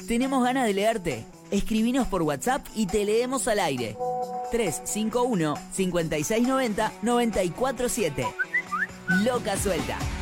Tenemos ganas de leerte. Escribinos por WhatsApp y te leemos al aire. 351 5690 947. Loca Suelta.